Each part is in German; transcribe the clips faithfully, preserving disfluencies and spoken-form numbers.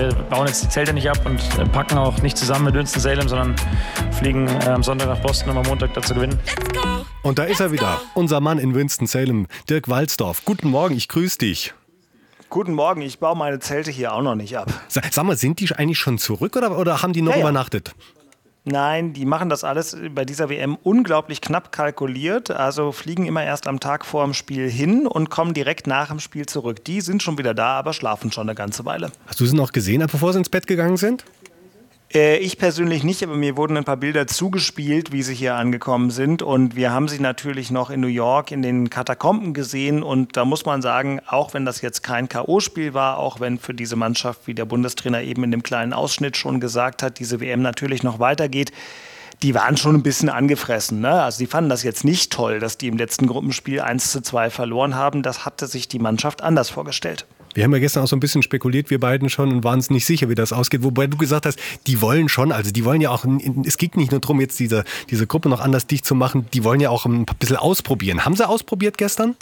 wir bauen jetzt die Zelte nicht ab und packen auch nicht zusammen mit Winston-Salem, sondern fliegen äh, am Sonntag nach Boston, um am Montag da zu gewinnen. Und da ist er wieder, unser Mann in Winston-Salem, Dirk Walzdorf. Guten Morgen, ich grüße dich. Guten Morgen, ich baue meine Zelte hier auch noch nicht ab. Sag mal, sind die eigentlich schon zurück oder, oder haben die noch ja, ja. übernachtet? Nein, die machen das alles bei dieser W M unglaublich knapp kalkuliert. Also fliegen immer erst am Tag vor dem Spiel hin und kommen direkt nach dem Spiel zurück. Die sind schon wieder da, aber schlafen schon eine ganze Weile. Hast du sie noch gesehen, bevor sie ins Bett gegangen sind? Äh, ich persönlich nicht, aber mir wurden ein paar Bilder zugespielt, wie sie hier angekommen sind. Und wir haben sie natürlich noch in New York in den Katakomben gesehen. Und da muss man sagen, auch wenn das jetzt kein K O-Spiel war, auch wenn für diese Mannschaft, wie der Bundestrainer eben in dem kleinen Ausschnitt schon gesagt hat, diese W M natürlich noch weitergeht, die waren schon ein bisschen angefressen. Ne? Also die fanden das jetzt nicht toll, dass die im letzten Gruppenspiel eins zu zwei verloren haben. Das hatte sich die Mannschaft anders vorgestellt. Wir haben ja gestern auch so ein bisschen spekuliert, wir beiden schon, und waren uns nicht sicher, wie das ausgeht. Wobei du gesagt hast, die wollen schon, also die wollen ja auch, es geht nicht nur darum, jetzt diese, diese Gruppe noch anders dicht zu machen, die wollen ja auch ein bisschen ausprobieren. Haben sie ausprobiert gestern?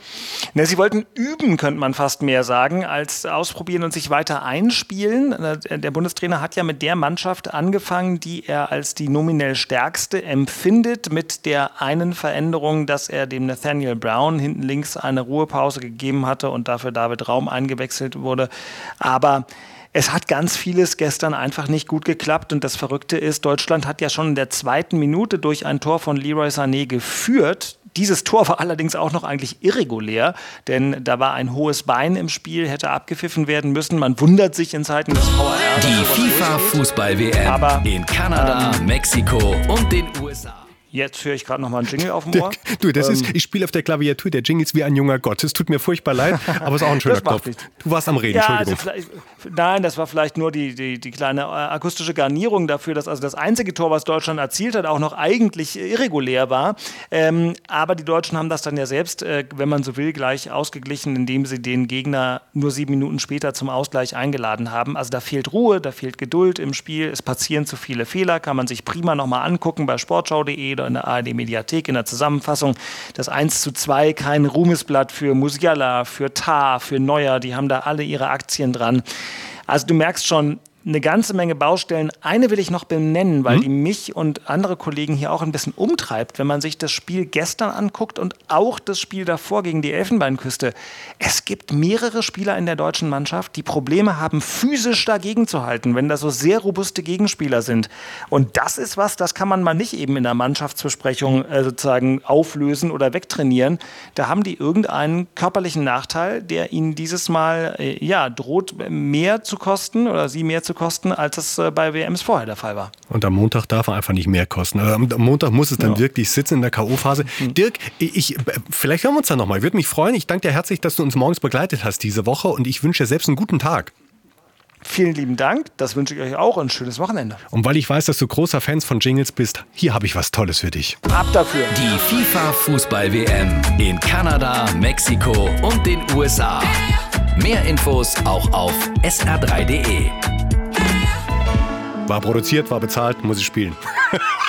Na, sie wollten üben, könnte man fast mehr sagen, als ausprobieren und sich weiter einspielen. Der Bundestrainer hat ja mit der Mannschaft angefangen, die er als die nominell stärkste empfindet, mit der einen Veränderung, dass er dem Nathaniel Brown hinten links eine Ruhepause gegeben hatte und dafür David Raum eingewechselt wurde. Aber es hat ganz vieles gestern einfach nicht gut geklappt und das Verrückte ist, Deutschland hat ja schon in der zweiten Minute durch ein Tor von Leroy Sané geführt. Dieses Tor war allerdings auch noch eigentlich irregulär, denn da war ein hohes Bein im Spiel, hätte abgepfiffen werden müssen. Man wundert sich in Zeiten des V A R. Die FIFA-Fußball-W M Aber, in Kanada, ähm, Mexiko und den U S A. Jetzt höre ich gerade noch mal einen Jingle auf dem Ohr. Du, das ähm, ist, ich spiele auf der Klaviatur der Jingles wie ein junger Gott. Es tut mir furchtbar leid, aber es ist auch ein schöner Kopf. Du warst am Reden, ja, Entschuldigung. Also nein, das war vielleicht nur die, die, die kleine äh, akustische Garnierung dafür, dass also das einzige Tor, was Deutschland erzielt hat, auch noch eigentlich irregulär war. Ähm, aber die Deutschen haben das dann ja selbst, äh, wenn man so will, gleich ausgeglichen, indem sie den Gegner nur sieben Minuten später zum Ausgleich eingeladen haben. Also da fehlt Ruhe, da fehlt Geduld im Spiel. Es passieren zu viele Fehler, kann man sich prima nochmal angucken bei sportschau punkt de oder in der A R D-Mediathek. In der Zusammenfassung das eins zu zwei, kein Ruhmesblatt für Musiala, für Tah, für Neuer, die haben da alle ihre Aktien dran. Also du merkst schon, eine ganze Menge Baustellen. Eine will ich noch benennen, weil mhm. die mich und andere Kollegen hier auch ein bisschen umtreibt, wenn man sich das Spiel gestern anguckt und auch das Spiel davor gegen die Elfenbeinküste. Es gibt mehrere Spieler in der deutschen Mannschaft, die Probleme haben, physisch dagegen zu halten, wenn da so sehr robuste Gegenspieler sind. Und das ist was, das kann man mal nicht eben in der Mannschaftsbesprechung äh, sozusagen auflösen oder wegtrainieren. Da haben die irgendeinen körperlichen Nachteil, der ihnen dieses Mal äh, ja, droht, mehr zu kosten oder sie mehr zu kosten, als es äh, bei W Ms vorher der Fall war. Und am Montag darf er einfach nicht mehr kosten. Am Montag muss es dann ja. wirklich sitzen in der K O-Phase. Mhm. Dirk, ich, vielleicht hören wir uns dann nochmal. Ich würde mich freuen. Ich danke dir herzlich, dass du uns morgens begleitet hast diese Woche und ich wünsche dir selbst einen guten Tag. Vielen lieben Dank. Das wünsche ich euch auch. Ein schönes Wochenende. Und weil ich weiß, dass du großer Fan von Jingles bist, hier habe ich was Tolles für dich. Ab dafür. Die FIFA-Fußball-W M in Kanada, Mexiko und den U S A. Mehr Infos auch auf S R drei punkt de. War produziert, war bezahlt, muss ich spielen.